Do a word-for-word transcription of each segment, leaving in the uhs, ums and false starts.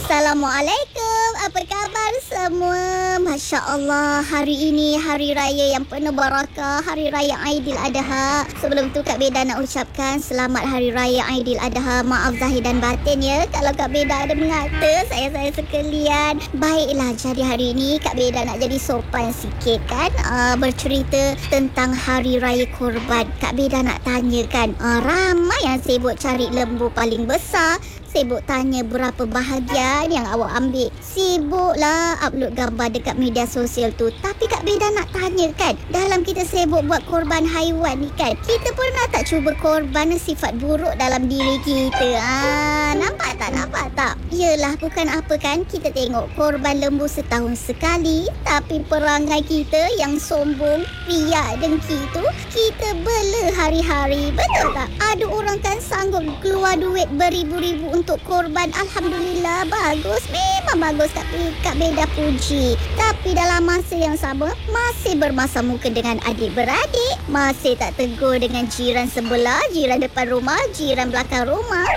Assalamualaikum. Apa khabar semua? Masya Allah, hari ini hari raya yang penuh barakah, hari raya Aidiladha. Sebelum tu Kak Beda nak ucapkan selamat hari raya Aidiladha. Maaf zahir dan batin ya kalau Kak Beda ada mengata saya-saya sekalian. Baiklah, jadi hari ini Kak Beda nak jadi sopan sikit kan, uh, bercerita tentang hari raya korban. Kak Beda nak tanyakan, uh, ramai yang sibuk cari lembu paling besar, sibuk tanya berapa bahagian yang awak ambil, sibuklah upload gambar dekat media sosial tu. Tapi Kak Beda nak tanya kan, dalam kita sibuk buat korban haiwan ni kan, kita pernah tak cuba korban sifat buruk dalam diri kita? Ah, nampak tak? Nampak tak? Yelah, bukan apa kan, kita tengok korban lembu setahun sekali, tapi perangai kita yang sombong, riak, dengki tu, kita bela hari-hari. Betul tak? Ada orang kan sanggup keluar duit beribu-ribu untuk korban. Alhamdulillah, bagus, memang bagus. Tapi Kak Beda puji. Tapi dalam masa yang sama, masih bermasa muka dengan adik-beradik, masih tak tegur dengan jiran sebelah, jiran depan rumah, jiran belakang rumah.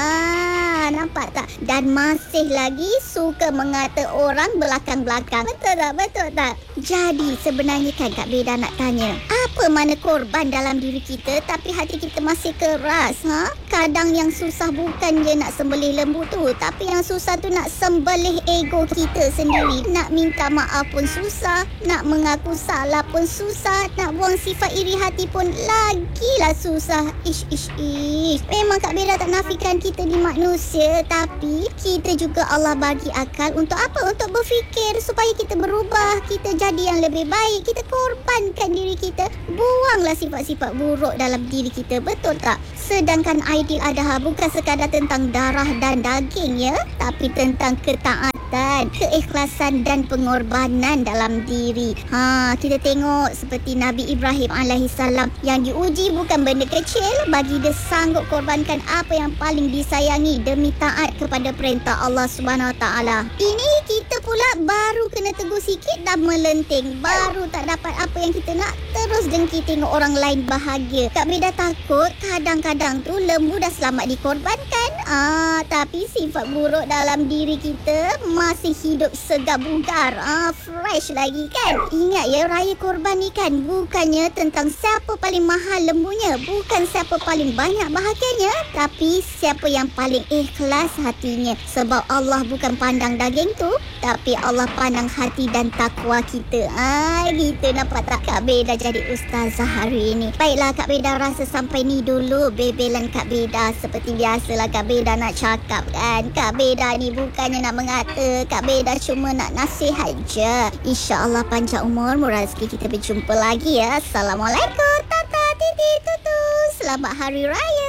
Ah, nampak tak? Dan masih lagi suka mengata orang belakang-belakang. Betul tak? Betul tak? Jadi sebenarnya kan Kak Beda nak tanya, apa mana korban dalam diri kita tapi hati kita masih keras? Ha? Kadang yang susah bukan je nak sembelih lembu tu, tapi yang susah tu nak sembelih ego kita sendiri. Nak minta maaf pun susah, nak mengaku salah pun susah, nak buang sifat iri hati pun lagilah susah. Ish, ish, ish. Memang Kak Beda tak nafikan kita ni manusia, tapi kita juga Allah bagi akal untuk apa? Untuk berfikir supaya kita berubah, kita jadi yang lebih baik. Kita korbankan diri kita, buanglah sifat-sifat buruk dalam diri kita. Betul tak? Sedangkan Aidiladha bukan sekadar tentang darah dan daging ya, tapi tentang ketaatan, keikhlasan dan pengorbanan dalam diri. Ha, kita tengok seperti Nabi Ibrahim alaihissalam yang diuji bukan benda kecil, bagi dia sanggup korbankan apa yang paling disayangi demi taat kepada perintah Allah Subhanahu Wa Taala. Ini kita pula baru kena tegur sikit dah melenting, baru tak dapat apa yang kita nak, terus dengki tengok orang lain bahagia. Kak Beda takut kadang-kadang tu lembu dah selamat dikorbankan, ah, tapi sifat buruk dalam diri kita masih hidup segar bugar, ah, fresh lagi kan. Ingat ya, raya korban ni kan bukannya tentang siapa paling mahal lembunya, bukan siapa paling banyak bahagianya, tapi siapa yang paling ikhlas hatinya. Sebab Allah bukan pandang daging tu, tapi Allah pandang hati dan takwa kita. Ah, gitu, nampak tak? Kak Beda jadi ustazah hari ini. Baiklah, Kak Beda rasa sampai ni dulu bebelan Kak Beda. Seperti biasalah Kak Beda nak cakap kan, Kak Beda ni bukannya nak mengata, Kak Beda cuma nak nasihat je. InsyaAllah panjang umur, murah rezeki, kita berjumpa lagi ya. Assalamualaikum, tata, titi, tutu. Selamat Hari Raya.